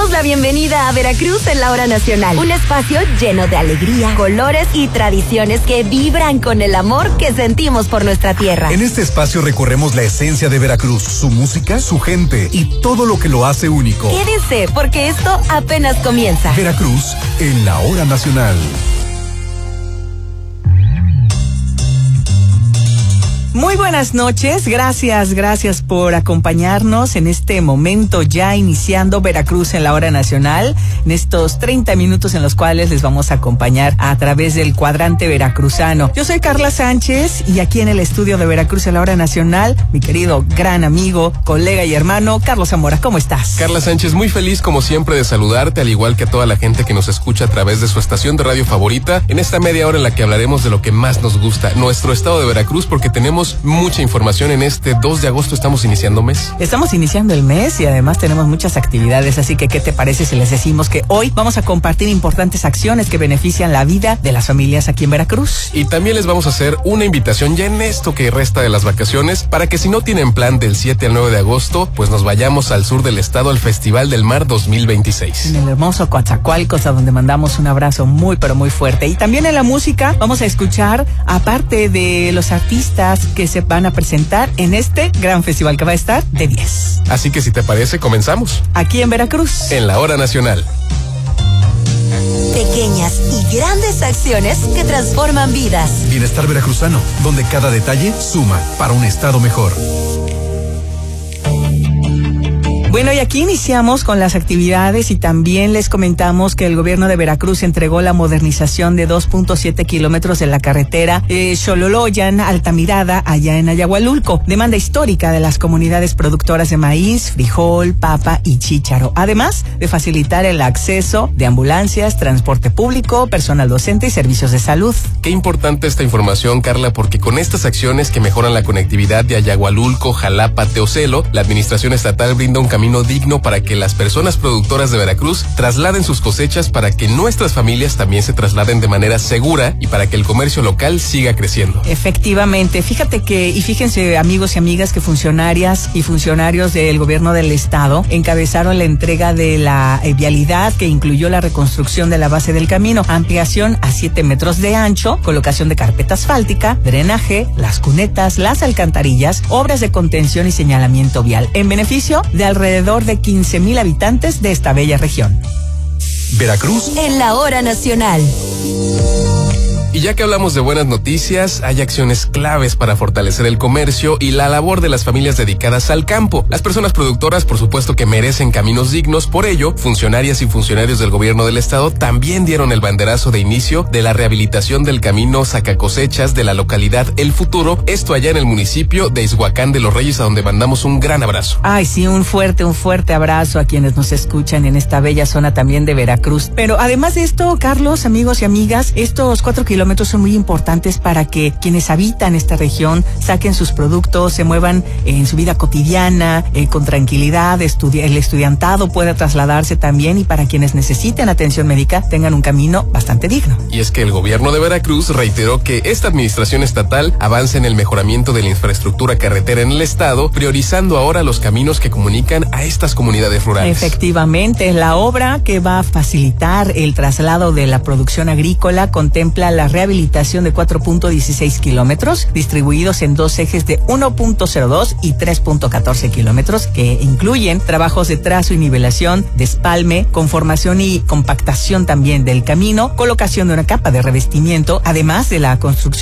damos la bienvenida a Veracruz en la Hora Nacional. Un espacio lleno de alegría, colores y tradiciones que vibran con el amor que sentimos por nuestra tierra. En este espacio recorremos la esencia de Veracruz, su música, su gente y todo lo que lo hace único. Quédense, porque esto apenas comienza. Veracruz en la Hora Nacional. Muy buenas noches, gracias por acompañarnos en este momento ya iniciando Veracruz en la Hora Nacional, en estos 30 minutos en los cuales les vamos a acompañar a través del cuadrante veracruzano. Yo soy Carla Sánchez y aquí en el estudio de Veracruz en la Hora Nacional, mi querido gran amigo, colega y hermano, Carlos Zamora, ¿cómo estás? Carla Sánchez, muy feliz como siempre de saludarte, al igual que a toda la gente que nos escucha a través de su estación de radio favorita, en esta media hora en la que hablaremos de lo que más nos gusta, nuestro estado de Veracruz, porque tenemos mucha información en este 2 de agosto, estamos iniciando mes. Estamos iniciando el mes y además tenemos muchas actividades, así que ¿qué te parece si les decimos que hoy vamos a compartir importantes acciones que benefician la vida de las familias aquí en Veracruz? Y también les vamos a hacer una invitación ya en esto que resta de las vacaciones, para que si no tienen plan del 7 al 9 de agosto, pues nos vayamos al sur del estado al Festival del Mar 2026. En el hermoso Coatzacoalcos, a donde mandamos un abrazo muy pero muy fuerte. Y también en la música vamos a escuchar, aparte de los artistas que se van a presentar en este gran festival que va a estar de 10. Así que si te parece, comenzamos. Aquí en Veracruz. En la Hora Nacional. Pequeñas y grandes acciones que transforman vidas. Bienestar veracruzano, donde cada detalle suma para un estado mejor. Bueno, y aquí iniciamos con las actividades y también les comentamos que el gobierno de Veracruz entregó la modernización de 2.7 kilómetros de la carretera Xololoyan-Altamirada, allá en Ayahualulco, demanda histórica de las comunidades productoras de maíz, frijol, papa y chícharo, además de facilitar el acceso de ambulancias, transporte público, personal docente y servicios de salud. Qué importante esta información, Carla, porque con estas acciones que mejoran la conectividad de Ayahualulco, Jalapa, Teocelo, la administración estatal brinda un camino digno para que las personas productoras de Veracruz trasladen sus cosechas, para que nuestras familias también se trasladen de manera segura y para que el comercio local siga creciendo. Efectivamente, fíjense amigos y amigas que funcionarias y funcionarios del gobierno del estado encabezaron la entrega de la vialidad, que incluyó la reconstrucción de la base del camino, ampliación a 7 metros de ancho, colocación de carpeta asfáltica, drenaje, las cunetas, las alcantarillas, obras de contención y señalamiento vial, en beneficio de alrededor de 15,000 habitantes de esta bella región. Veracruz en la Hora Nacional. Y ya que hablamos de buenas noticias, hay acciones claves para fortalecer el comercio y la labor de las familias dedicadas al campo. Las personas productoras, por supuesto, que merecen caminos dignos. Por ello, funcionarias y funcionarios del gobierno del estado también dieron el banderazo de inicio de la rehabilitación del camino Sacacosechas de la localidad El Futuro, esto allá en el municipio de Izhuacán de los Reyes, a donde mandamos un gran abrazo. Ay, sí, un fuerte abrazo a quienes nos escuchan en esta bella zona también de Veracruz. Pero además de esto, Carlos, amigos y amigas, estos 4 kilómetros son muy importantes para que quienes habitan esta región saquen sus productos, se muevan en su vida cotidiana, con tranquilidad, el estudiantado pueda trasladarse también, y para quienes necesiten atención médica tengan un camino bastante digno. Y es que el gobierno de Veracruz reiteró que esta administración estatal avance en el mejoramiento de la infraestructura carretera en el estado, priorizando ahora los caminos que comunican a estas comunidades rurales. Efectivamente, la obra que va a facilitar el traslado de la producción agrícola contempla la rehabilitación de 4.16 kilómetros distribuidos en 2 ejes de 1.02 y 3.14 kilómetros, que incluyen trabajos de trazo y nivelación, despalme, conformación y compactación también del camino, colocación de una capa de revestimiento, además de la construcción